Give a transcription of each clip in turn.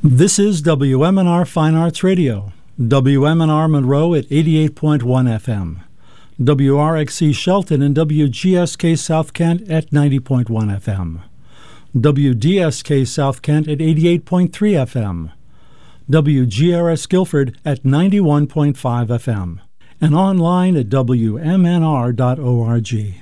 This is WMNR Fine Arts Radio, WMNR Monroe at 88.1 FM, WRXC Shelton and WGSK South Kent at 90.1 FM, WDSK South Kent at 88.3 FM, WGRS Guilford at 91.5 FM, and online at WMNR.org.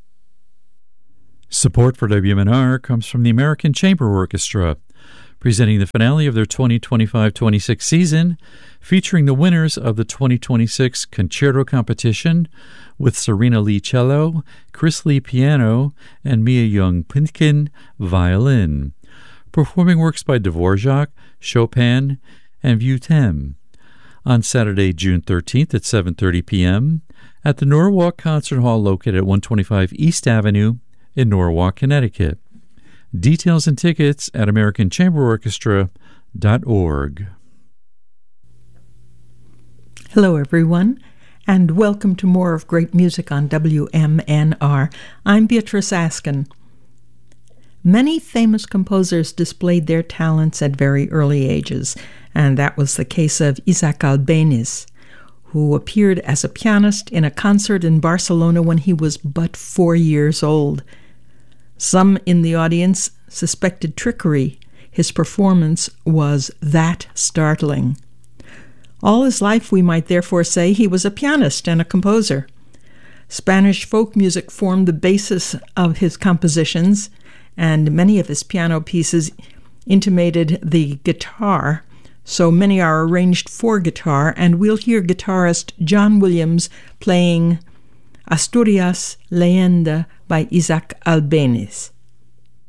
Support for WMNR comes from the American Chamber Orchestra, presenting the finale of their 2025-26 season, featuring the winners of the 2026 Concerto Competition with Serena Lee Cello, Chris Lee Piano, and Mia Young-Pintkin Violin, performing works by Dvorak, Chopin, and Vutem on Saturday, June 13th at 7:30 p.m. at the Norwalk Concert Hall located at 125 East Avenue in Norwalk, Connecticut. Details and tickets at AmericanChamberOrchestra.org. Hello, everyone, and welcome to more of great music on WMNR. I'm Beatrice Askin. Many famous composers displayed their talents at very early ages, and that was the case of Isaac Albéniz, who appeared as a pianist in a concert in Barcelona when he was but 4 years old. Some in the audience suspected trickery. His performance was that startling. All his life, we might therefore say, he was a pianist and a composer. Spanish folk music formed the basis of his compositions, and many of his piano pieces intimated the guitar, so many are arranged for guitar, and we'll hear guitarist John Williams playing Asturias Leyenda by Isaac Albéniz.